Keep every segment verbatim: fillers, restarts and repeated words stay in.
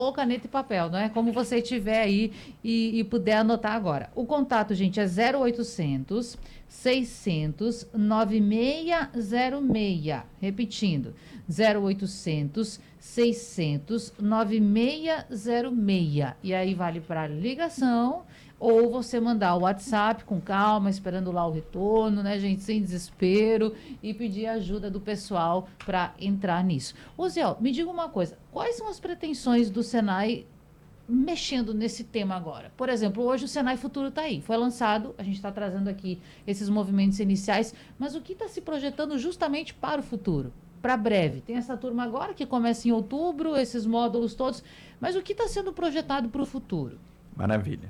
ou caneta e papel, não é? Como você tiver aí e, e puder anotar agora. O contato, gente, é zero oitocentos, seiscentos, noventa e seis zero seis. Repetindo, zero oitocentos, seiscentos, noventa e seis zero seis. E aí vale para ligação ou você mandar o WhatsApp com calma, esperando lá o retorno, né, gente, sem desespero, e pedir ajuda do pessoal para entrar nisso. Ô, Zé, me diga uma coisa, quais são as pretensões do Senai mexendo nesse tema agora? Por exemplo, hoje o Senai Futuro está aí, foi lançado, a gente está trazendo aqui esses movimentos iniciais, mas o que está se projetando justamente para o futuro? Para breve. Tem essa turma agora que começa em outubro, esses módulos todos, mas o que está sendo projetado para o futuro? Maravilha.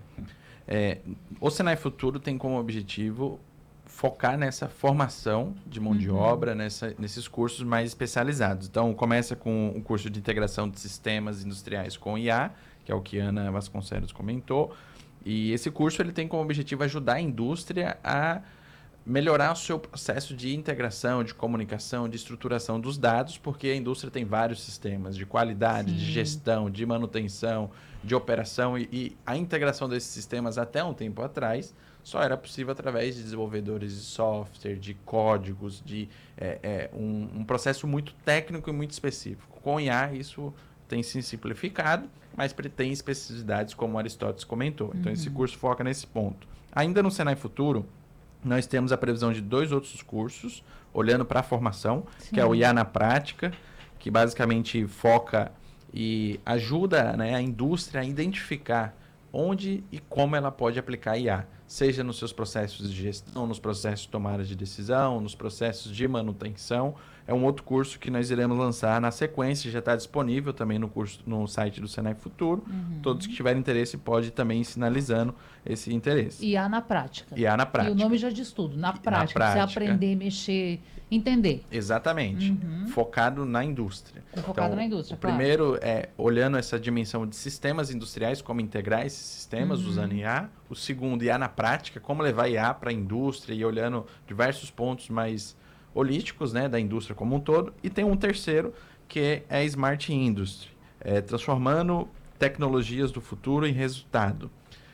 É, o Senai Futuro tem como objetivo focar nessa formação de mão uhum. de obra, nessa, nesses cursos mais especializados. Então, começa com o curso de integração de sistemas industriais com I A, que é o que a Ana Vasconcelos comentou. E esse curso ele tem como objetivo ajudar a indústria a melhorar o seu processo de integração, de comunicação, de estruturação dos dados, porque a indústria tem vários sistemas de qualidade, Sim. de gestão, de manutenção, de operação, e, e a integração desses sistemas até um tempo atrás só era possível através de desenvolvedores de software, de códigos, de é, é, um, um processo muito técnico e muito específico. Com I A isso tem se simplificado, mas tem especificidades como Aristóteles comentou. Então uhum. esse curso foca nesse ponto. Ainda no Senai Futuro, nós temos a previsão de dois outros cursos, olhando para a formação, Sim. que é o I A na prática, que basicamente foca e ajuda, né, a indústria a identificar onde e como ela pode aplicar I A, seja nos seus processos de gestão, nos processos de tomada de decisão, nos processos de manutenção. É um outro curso que nós iremos lançar na sequência, já está disponível também no, curso, no site do Senai Futuro. Uhum. Todos que tiverem interesse podem também ir sinalizando esse interesse. I A na prática. I A na prática. E o nome já diz tudo, na prática. Na prática. Você aprender, mexer, entender. Exatamente. Uhum. Focado na indústria. Focado então, na indústria, o claro. Primeiro é olhando essa dimensão de sistemas industriais, como integrar esses sistemas uhum. usando I A. O segundo, I A na prática, como levar I A para a indústria e olhando diversos pontos mais holísticos, né, da indústria como um todo. E tem um terceiro, que é a Smart Industry, é, transformando tecnologias do futuro em resultado.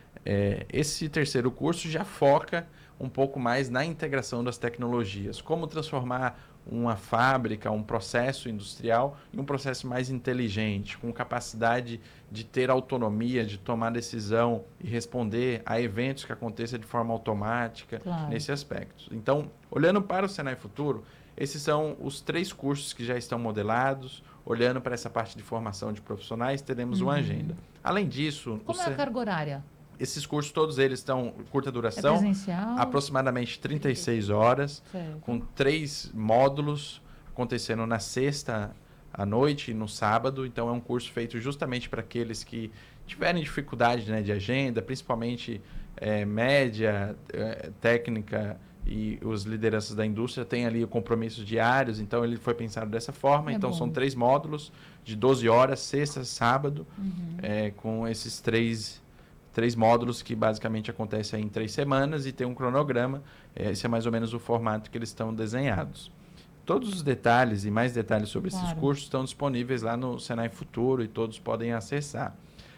É, esse terceiro curso já foca um pouco mais na integração das tecnologias, como transformar uma fábrica, um processo industrial em um processo mais inteligente, com capacidade de ter autonomia, de tomar decisão e responder a eventos que aconteçam de forma automática, claro. Nesse aspecto. Então, olhando para o Senai Futuro, esses são os três cursos que já estão modelados. Olhando para essa parte de formação de profissionais, teremos uhum. uma agenda. Além disso... Como é a carga horária? Esses cursos, todos eles estão curta duração, é presencial? Aproximadamente trinta e seis horas, certo. Com três módulos acontecendo na sexta à noite e no sábado. Então, é um curso feito justamente para aqueles que tiverem dificuldade, né, de agenda, principalmente é, média, é, técnica e os lideranças da indústria têm ali compromissos diários. Então, ele foi pensado dessa forma. É então, bom. São três módulos de doze horas, sexta, sábado, uhum. é, com esses três... Três módulos que basicamente acontecem em três semanas e tem um cronograma. Esse é mais ou menos o formato que eles estão desenhados. Todos os detalhes e mais detalhes sobre claro. Esses cursos estão disponíveis lá no Senai Futuro e todos podem acessar.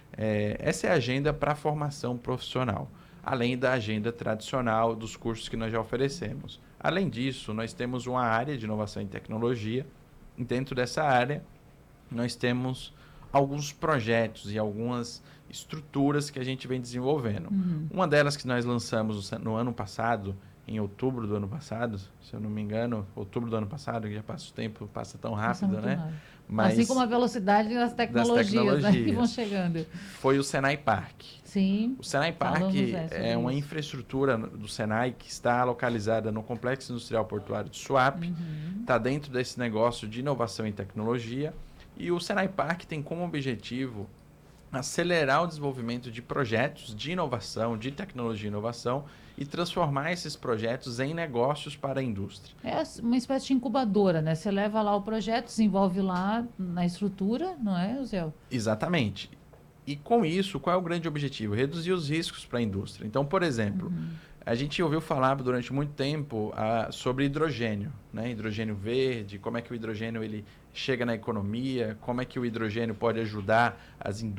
É, essa é a agenda para a formação profissional, além da agenda tradicional dos cursos que nós já oferecemos. Além disso, nós temos uma área de inovação e tecnologia. E dentro dessa área, nós temos alguns projetos e algumas estruturas que a gente vem desenvolvendo. Uhum. Uma delas que nós lançamos no ano passado, em outubro do ano passado, se eu não me engano, outubro do ano passado, que já passa o tempo, passa tão rápido, passa né? Mas, assim como a velocidade das tecnologias, das tecnologias né, que vão chegando. Foi o Senai Park. Sim. O Senai Park é uma isso. infraestrutura do Senai que está localizada no Complexo Industrial Portuário de Suape. Está uhum. dentro desse negócio de inovação e tecnologia. E o Senai Park tem como objetivo acelerar o desenvolvimento de projetos de inovação, de tecnologia e inovação e transformar esses projetos em negócios para a indústria. É uma espécie de incubadora, né? Você leva lá o projeto, desenvolve lá na estrutura, não é, Zé? Exatamente. E com isso, qual é o grande objetivo? Reduzir os riscos para a indústria. Então, por exemplo, uhum. A gente ouviu falar durante muito tempo ah, sobre hidrogênio, né? Hidrogênio verde, como é que o hidrogênio ele chega na economia, como é que o hidrogênio pode ajudar as indústrias